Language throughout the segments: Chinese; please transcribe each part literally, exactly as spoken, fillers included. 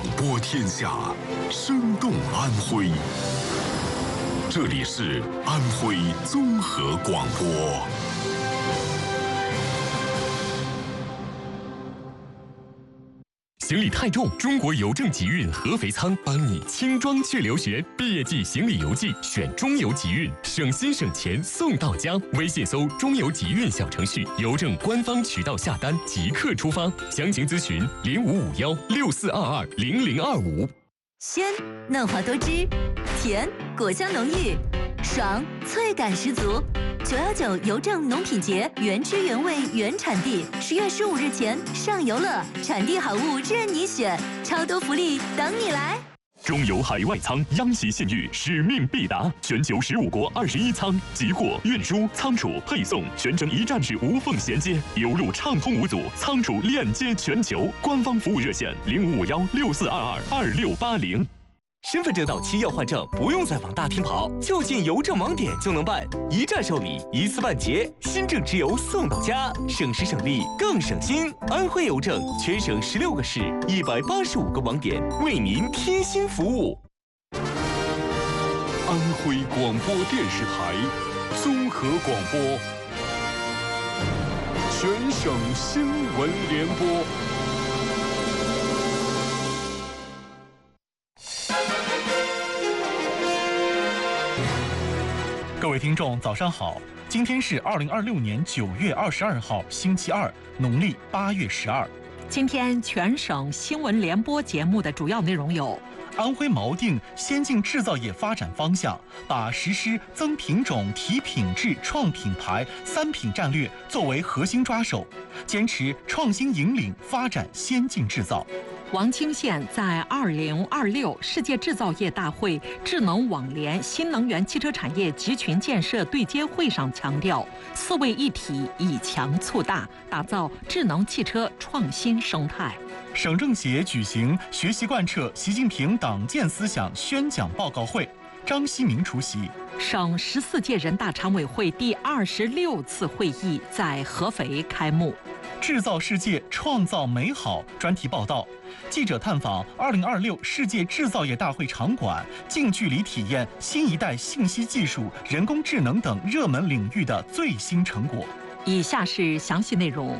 广播天下，生动安徽。这里是安徽综合广播。 行李太重，中国邮政集运合肥仓帮你轻装去留学。毕业季行李邮寄选中邮集运，省心省钱送到家。微信搜中邮集运小程序，邮政官方渠道下单即刻出发。详情咨询零五五幺六四二二零零二五。 鲜嫩滑多汁，甜果香浓郁，爽脆感十足。九幺九邮政农品节原汁原味原产地，十月十五日前上游乐，产地好物任你选，超多福利等你来。 中邮海外仓央企信誉，使命必达，全球十五国二十一仓，集货、运输、仓储、配送全程一站式无缝衔接，邮路畅通无阻，仓储链接全球。官方服务热线零五五幺六四二二二六八零。 身份证到期要换证，不用再往大厅跑，就近邮政网点就能办，一站受理，一次办结，新证直邮送到家，省时省力更省心。安徽邮政全省十六个市，一百八十五个网点，为您贴心服务。 安徽广播电视台综合广播，全省新闻联播。 各位听众，早上好！今天是二零二六年九月二十二号，星期二，农历八月十二。 今天全省新闻联播节目的主要内容有： 安徽锚定先进制造业发展方向，把实施增品种、提品质、创品牌三品战略作为核心抓手，坚持创新引领发展先进制造。 王清县在二零二六世界制造业大会智能网联新能源汽车产业集群建设对接会上强调，四位一体以强促大，打造智能汽车创新生态。 省政协举行学习贯彻习近平党建思想宣讲报告会，张希明出席。 省十四届人大常委会第二十六次会议在合肥开幕。 制造世界，创造美好专题报道，记者探访二零二六世界制造业大会场馆，近距离体验新一代信息技术、人工智能等热门领域的最新成果。 以下是详细内容。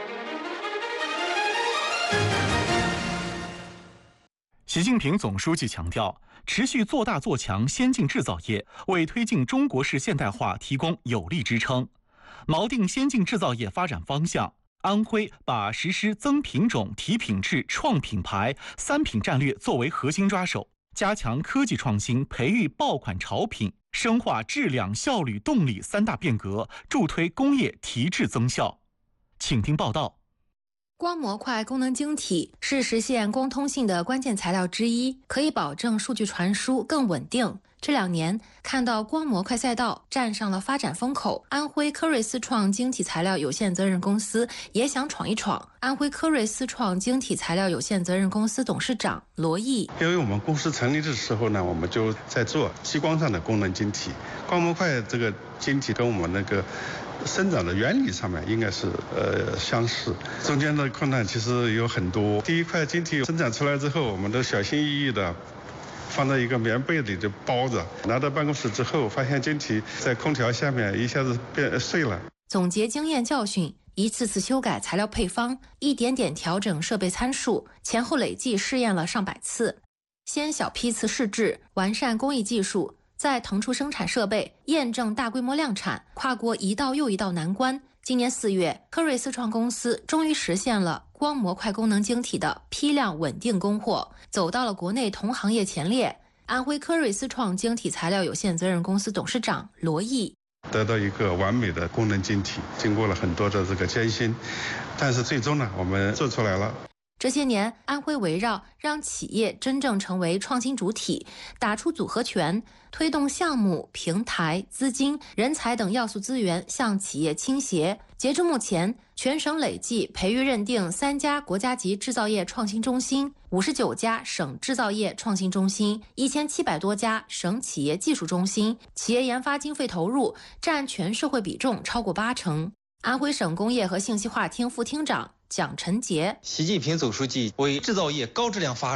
习近平总书记强调，持续做大做强先进制造业，为推进中国式现代化提供有力支撑。锚定先进制造业发展方向，安徽把实施增品种、提品质、创品牌三品战略作为核心抓手，加强科技创新，培育爆款潮品，深化质量、效率、动力三大变革，助推工业提质增效。请听报道。 光模块功能晶体是实现光通信的关键材料之一，可以保证数据传输更稳定。这两年看到光模块赛道站上了发展风口，安徽科瑞思创晶体材料有限责任公司也想闯一闯。安徽科瑞思创晶体材料有限责任公司董事长罗毅： 因为我们公司成立的时候呢，我们就在做激光上的功能晶体，光模块这个晶体跟我们那个生长的原理上面应该是呃相似，中间的困难其实有很多。第一块晶体生产出来之后，我们都小心翼翼的放在一个棉被里就包着，拿到办公室之后，发现晶体在空调下面一下子变碎了。 总结经验教训，一次次修改材料配方，一点点调整设备参数，前后累计试验了上百次，先小批次试制，完善工艺技术，再腾出生产设备，验证大规模量产，跨过一道又一道难关。今年四月，科瑞思创公司终于实现了光模块功能晶体的批量稳定供货，走到了国内同行业前列。安徽科瑞思创晶体材料有限责任公司董事长罗毅： 得到一个完美的功能晶体，经过了很多的这个艰辛，但是最终呢，我们做出来了。 这些年，安徽围绕让企业真正成为创新主体，打出组合拳，推动项目、平台、资金、人才等要素资源向企业倾斜。截至目前，全省累计培育认定三家国家级制造业创新中心，五十九家省制造业创新中心，一千七百多家省企业技术中心，企业研发经费投入占全社会比重超过八成。安徽省工业和信息化厅副厅长蒋晨杰： 习近平总书记为制造业高质量发展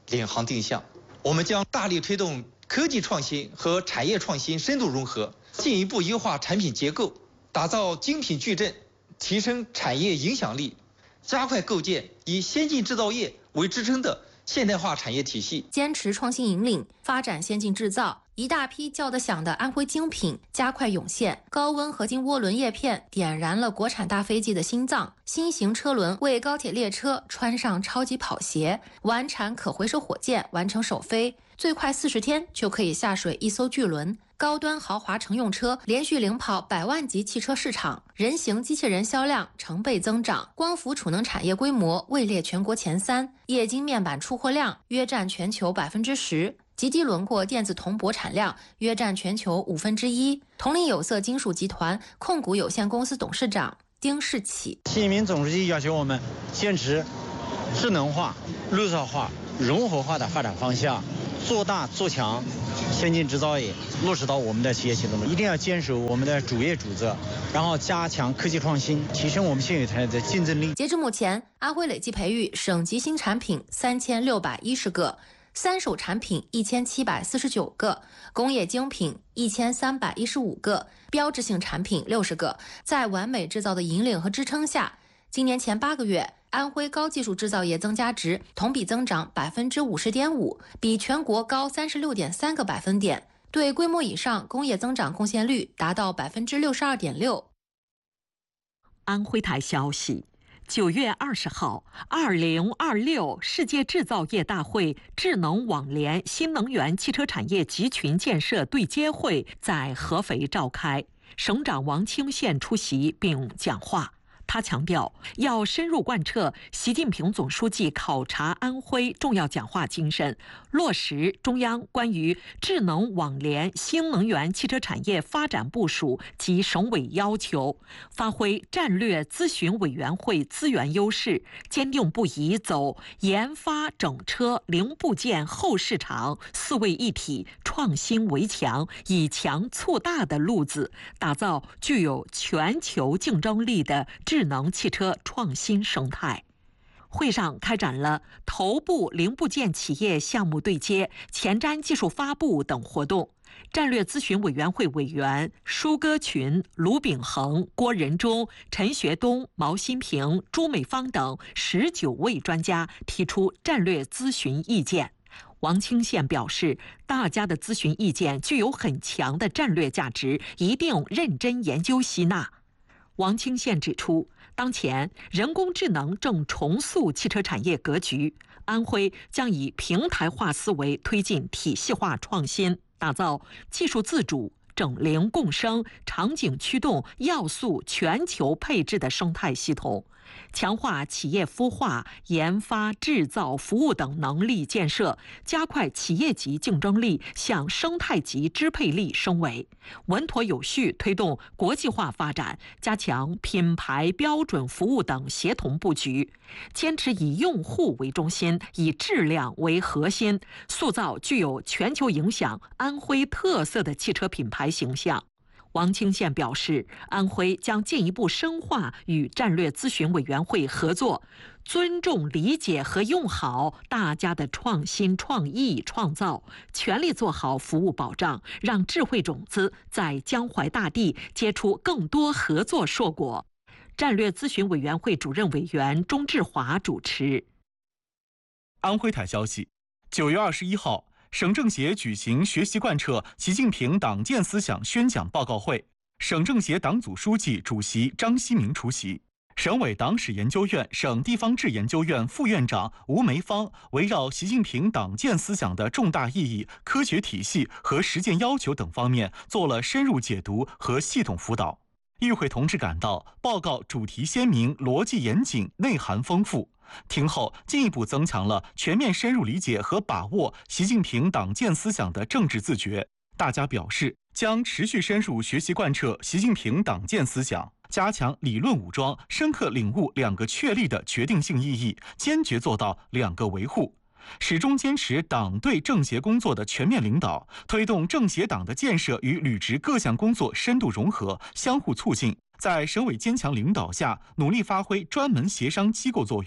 领航定向。我们将大力推动科技创新和产业创新深度融合，进一步优化产品结构，打造精品矩阵，提升产业影响力，加快构建以先进制造业为支撑的现代化产业体系。 坚持创新引领，发展先进制造。一大批叫得响的安徽精品加快涌现，高温合金涡轮叶片点燃了国产大飞机的心脏，新型车轮为高铁列车穿上超级跑鞋，完产可回收火箭完成首飞，最快四十天就可以下水一艘巨轮。高端豪华乘用车连续领跑百万级汽车市场，人形机器人销量成倍增长，光伏储能产业规模位列全国前三，液晶面板出货量约占全球百分之十。极低轮廓电子铜箔产量约占全球五分之一。同林有色金属集团控股有限公司董事长丁世启： 习近平总书记要求我们坚持智能化、绿色化、融合化的发展方向，做大做强先进制造业，落实到我们的企业行动中，一定要坚守我们的主业主责，然后加强科技创新，提升我们现有产业的竞争力。 截至目前，安徽累计培育省级新产品三千六百一十个。三手产品一千七百四十九个，工业精品一千三百一十五个，标志性产品六十个。在完美制造的引领和支撑下，今年前八个月，安徽高技术制造业增加值同比增长百分之五十点五，比全国高三十六点三个百分点，对规模以上工业增长贡献率达到百分之六十二点六。 安徽台消息。九月二十号，二零二六世界制造业大会智能网联新能源汽车产业集群建设对接会在合肥召开，省长王清县出席并讲话。他强调，要深入贯彻习近平总书记考察安徽重要讲话精神，落实中央关于智能网联新能源汽车产业发展部署及省委要求，发挥战略咨询委员会资源优势，坚定不移走研发整车零部件后市场四位一体创新为强，以强促大的路子，打造具有全球竞争力的智能汽车创新生态。会上开展了头部零部件企业项目对接、前瞻技术发布等活动。战略咨询委员会委员舒歌群、卢秉恒、郭仁忠、陈学东、毛新平、朱美芳等十九位专家提出战略咨询意见。王清县表示，大家的咨询意见具有很强的战略价值，一定认真研究吸纳。王清县指出，当前人工智能正重塑汽车产业格局，安徽将以平台化思维推进体系化创新，打造技术自主、整零共生、场景驱动、要素全球配置的生态系统，强化企业孵化、研发、制造、服务等能力建设，加快企业级竞争力向生态级支配力升维，稳妥有序推动国际化发展，加强品牌标准服务等协同布局，坚持以用户为中心，以质量为核心，塑造具有全球影响、安徽特色的汽车品牌形象。王清县表示，安徽将进一步深化与战略咨询委员会合作，尊重、理解和用好大家的创新、创意、创造，全力做好服务保障，让智慧种子在江淮大地结出更多合作硕果。战略咨询委员会主任委员钟志华主持。 安徽台消息，九月二十一号。省政协举行学习贯彻习近平党建思想宣讲报告会，省政协党组书记、主席张希明出席。省委党史研究院、省地方志研究院副院长吴梅芳围绕习近平党建思想的重大意义、科学体系和实践要求等方面做了深入解读和系统辅导。与会同志感到，报告主题鲜明、逻辑严谨、内涵丰富。听后进一步增强了全面深入理解和把握习近平党建思想的政治自觉。大家表示，将持续深入学习贯彻习近平党建思想，加强理论武装，深刻领悟两个确立的决定性意义，坚决做到两个维护，始终坚持党对政协工作的全面领导，推动政协党的建设与履职各项工作深度融合、相互促进。在省委坚强领导下，努力发挥专门协商机构作用，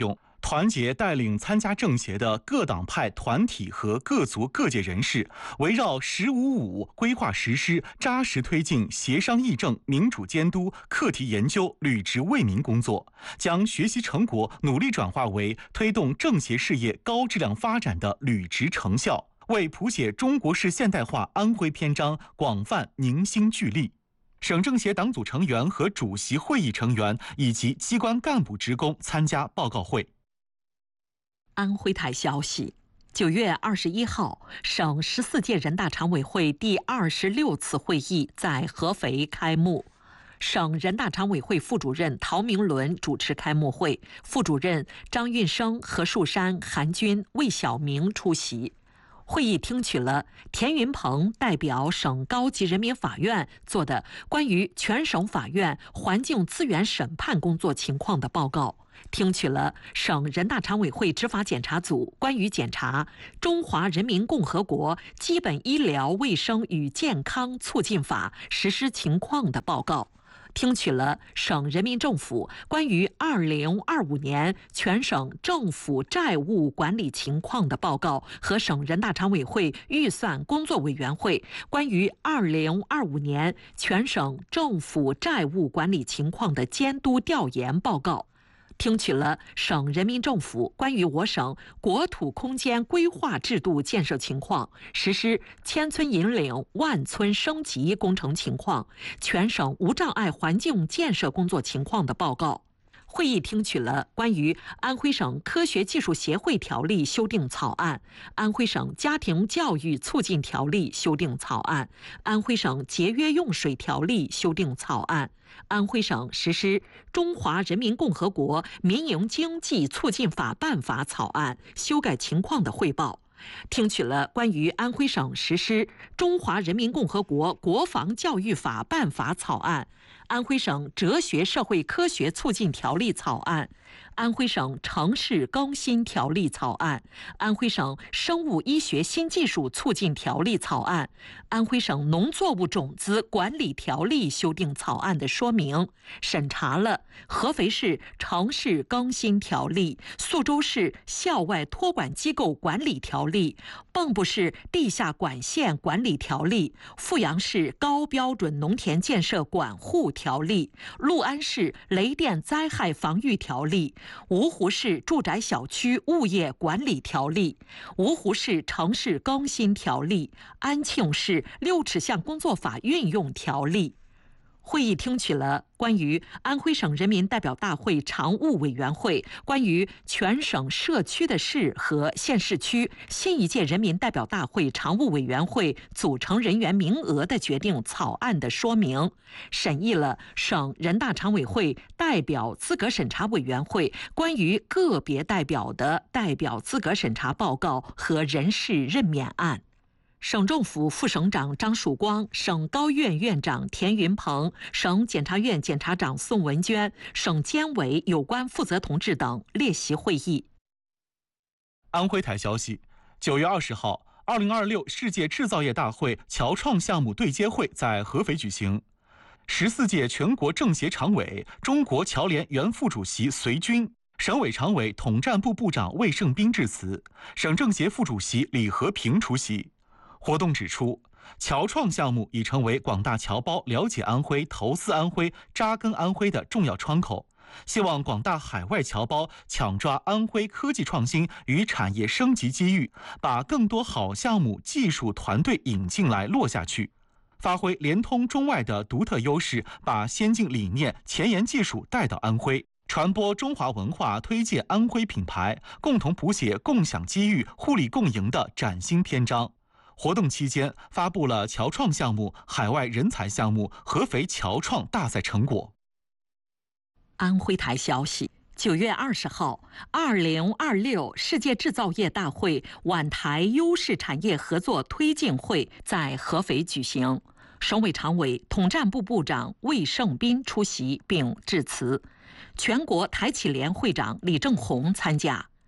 团结带领参加政协的各党派团体和各族各界人士，围绕“十五五”规划实施，扎实推进协商议政、民主监督、课题研究、履职为民工作，将学习成果努力转化为推动政协事业高质量发展的履职成效，为谱写中国式现代化安徽篇章广泛凝心聚力。省政协党组成员和主席会议成员以及机关干部职工参加报告会。 安徽台消息，九月二十一号，省十四届人大常委会第二十六次会议在合肥开幕。省人大常委会副主任陶明伦主持开幕会，副主任张运生、何树山、韩军、魏晓明出席。会议听取了田云鹏代表省高级人民法院做的关于全省法院环境资源审判工作情况的报告，听取了省人大常委会执法检查组关于检查《中华人民共和国基本医疗卫生与健康促进法》实施情况的报告，听取了省人民政府关于二零二五年全省政府债务管理情况的报告和省人大常委会预算工作委员会关于二零二五年全省政府债务管理情况的监督调研报告，听取了省人民政府关于我省国土空间规划制度建设情况、实施千村引领万村升级工程情况、全省无障碍环境建设工作情况的报告。会议听取了关于安徽省科学技术协会条例修订草案、安徽省家庭教育促进条例修订草案、安徽省节约用水条例修订草案、安徽省实施《中华人民共和国民营经济促进法》办法草案修改情况的汇报，听取了关于安徽省实施《中华人民共和国国防教育法》办法草案、安徽省哲学社会科学促进条例草案、安徽省城市更新条例草案、安徽省生物医学新技术促进条例草案、安徽省农作物种子管理条例修订草案的说明，审查了合肥市城市更新条例、宿州市校外托管机构管理条例、蚌埠市地下管线管理条例、阜阳市高标准农田建设管护条例、六安市雷电灾害防御条例、芜湖市住宅小区物业管理条例、芜湖市城市更新条例、安庆市六尺巷工作法运用条例。会议听取了关于安徽省人民代表大会常务委员会关于全省社区的市和县市区新一届人民代表大会常务委员会组成人员名额的决定草案的说明，审议了省人大常委会代表资格审查委员会关于个别代表的代表资格审查报告和人事任免案。省政府副省长张曙光、省高院院长田云鹏、省检察院检察长宋文娟、省监委有关负责同志等列席会议。 安徽台消息，九月二十号，二零二六世界制造业大会侨创项目对接会在合肥举行。十四届全国政协常委、中国侨联原副主席隋军、省委常委统战部部长魏胜斌致辞，省政协副主席李和平出席。活动指出，侨创项目已成为广大侨胞了解安徽、投资安徽、扎根安徽的重要窗口。希望广大海外侨胞抢抓安徽科技创新与产业升级机遇，把更多好项目、技术团队引进来落下去，发挥联通中外的独特优势，把先进理念、前沿技术带到安徽，传播中华文化，推介安徽品牌，共同谱写共享机遇、互利共赢的崭新篇章。活动期间发布了侨创项目、海外人才项目、合肥侨创大赛成果。 安徽台消息，九月二十号，二零二六世界制造业大会皖台优势产业合作推进会在合肥举行。省委常委、统战部部长魏胜斌出席并致辞，全国台企联会长李正红参加。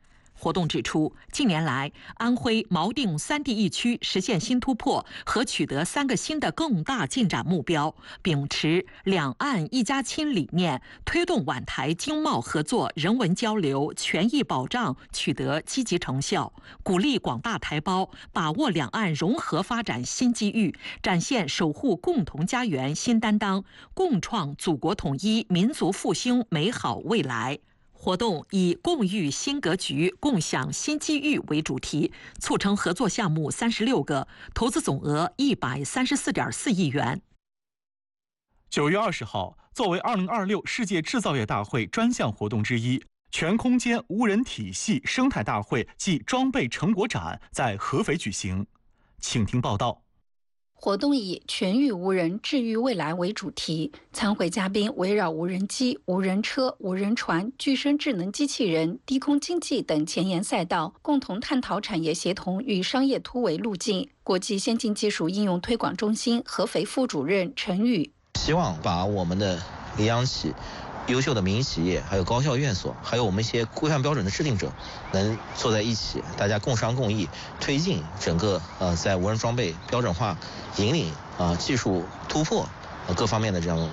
活动指出，近年来安徽锚定三地一区实现新突破和取得三个新的更大进展目标，秉持两岸一家亲理念，推动皖台经贸合作、人文交流、权益保障取得积极成效，鼓励广大台胞把握两岸融合发展新机遇，展现守护共同家园新担当，共创祖国统一、民族复兴美好未来。活动以共育新格局、共享新机遇为主题，促成合作项目三十六个，投资总额一百三十四点四亿元。 九月二十号，作为二零二六世界制造业大会专项活动之一，全空间无人体系生态大会暨装备成果展在合肥举行。请听报道。 活动以全域无人治愈未来为主题，参会嘉宾围绕无人机、无人车、无人船、具身智能机器人、低空经济等前沿赛道，共同探讨产业协同与商业突围路径。国际先进技术应用推广中心合肥副主任陈宇， 希望把我们的离央企、优秀的民营企业，还有高校院所，还有我们一些规范标准的制定者，能坐在一起，大家共商共议，推进整个呃在无人装备标准化、引领啊、呃、技术突破呃各方面的这样